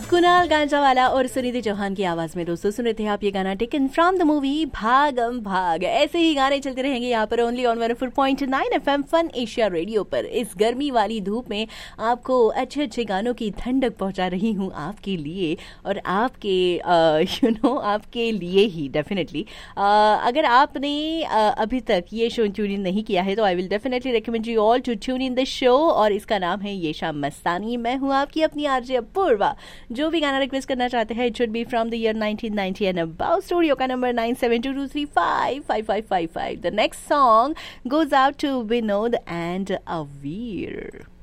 कुणाल गांजावाला और सुनिधि चौहान की आवाज में दोस्तों सुन रहे थे आप ये गाना टेकन फ्रॉम द मूवी भागम भाग। ऐसे ही गाने चलते रहेंगे यहाँ पर only on 104.9 FM fun Asia radio पर। इस गर्मी वाली धूप में आपको अच्छे अच्छे गानों की ठंडक पहुंचा रही हूँ आपके लिए और आपके आपके लिए ही डेफिनेटली। अगर आपने अभी तक ये शो ट्यून इन नहीं किया है तो I will definitely recommend you all to tune in the show और इसका नाम है ये शाम मस्तानी। मैं हूँ आपकी अपनी आरजे अपूर्वा। जो भी गाना रिक्वेस्ट करना चाहते हैं it should be from the year 1990 and about. Studio का number 9722355555। The next song goes out to Vinod and Avir.